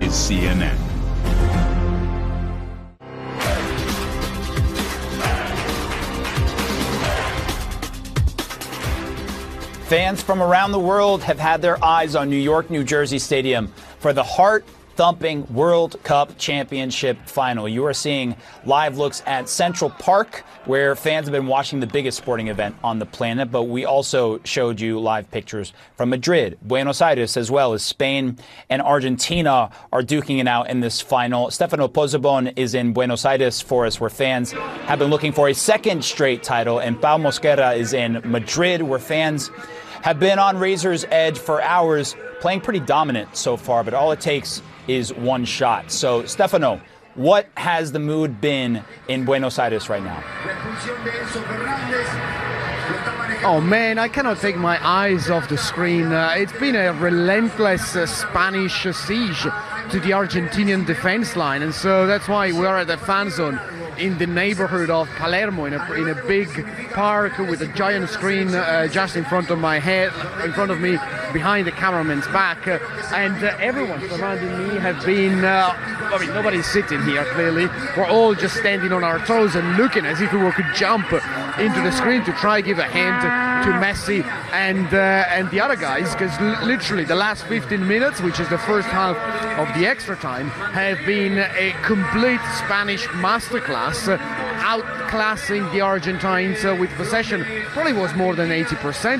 is CNN. Fans from around the world have had their eyes on New York, New Jersey Stadium for the heart-thumping World Cup Championship final. You are seeing live looks at Central Park, where fans have been watching the biggest sporting event on the planet, but we also showed you live pictures from Madrid, Buenos Aires, as well as Spain and Argentina are duking it out in this final. Stefano Pozzebon is in Buenos Aires for us, where fans have been looking for a second straight title, and Pau Mosquera is in Madrid, where fans have been on razor's edge for hours, playing pretty dominant so far, but all it takes is one shot. So, Stefano, what has the mood been in Buenos Aires right now? Oh man, I cannot take my eyes off the screen. It's been a relentless Spanish siege to the Argentinian defense line, and so that's why we are at the fan zone in the neighborhood of Palermo, in a big park with a giant screen just in front of my head, in front of me, behind the cameraman's back, and everyone surrounding me have been, I mean, nobody's sitting here clearly, we're all just standing on our toes and looking as if we could jump into the screen to try give a hand to Messi and the other guys, because literally the last 15 minutes, which is the first half of the extra time, have been a complete Spanish masterclass, outclassing the Argentines with possession. Probably was more than 80%.